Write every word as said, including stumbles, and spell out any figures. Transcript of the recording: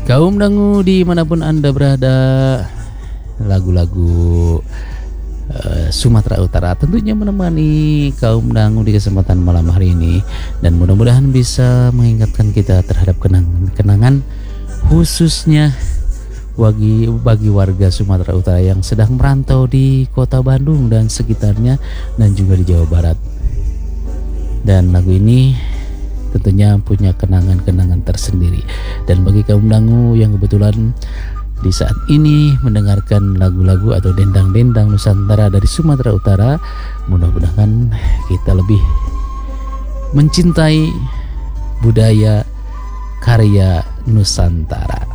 Kaum dangu dimanapun Anda berada, lagu-lagu uh, Sumatera Utara tentunya menemani kaum dangu di kesempatan malam hari ini, dan mudah-mudahan bisa mengingatkan kita terhadap kenangan-kenangan khususnya bagi bagi warga Sumatera Utara yang sedang merantau di kota Bandung dan sekitarnya, dan juga di Jawa Barat. Dan lagu ini tentunya punya kenangan-kenangan tersendiri. Dan bagi kaum dangu yang kebetulan di saat ini mendengarkan lagu-lagu atau dendang-dendang Nusantara dari Sumatera Utara, mudah-mudahan kita lebih mencintai budaya karya Nusantara.